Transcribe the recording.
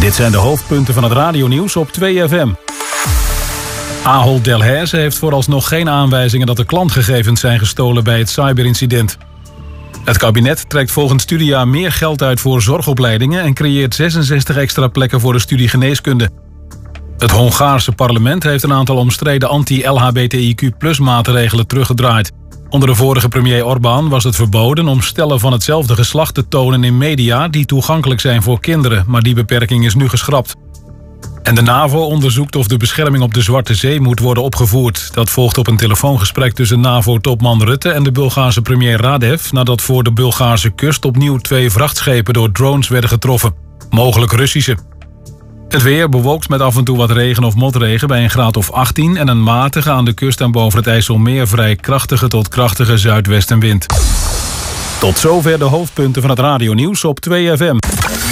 Dit zijn de hoofdpunten van het radionieuws op 2FM. Ahold Delhaize heeft vooralsnog geen aanwijzingen dat er klantgegevens zijn gestolen bij het cyberincident. Het kabinet trekt volgens Studia meer geld uit voor zorgopleidingen en creëert 66 extra plekken voor de studie geneeskunde. Het Hongaarse parlement heeft een aantal omstreden anti-LHBTIQ+-maatregelen teruggedraaid. Onder de vorige premier Orbán was het verboden om stellen van hetzelfde geslacht te tonen in media die toegankelijk zijn voor kinderen, maar die beperking is nu geschrapt. En de NAVO onderzoekt of de bescherming op de Zwarte Zee moet worden opgevoerd. Dat volgt op een telefoongesprek tussen NAVO-topman Rutte en de Bulgaarse premier Radev, nadat voor de Bulgaarse kust opnieuw 2 vrachtschepen door drones werden getroffen. Mogelijk Russische. Het weer bewolkt met af en toe wat regen of motregen bij een graad of 18... en een matige aan de kust en boven het IJsselmeer vrij krachtige tot krachtige zuidwestenwind. Tot zover de hoofdpunten van het radionieuws op 2FM.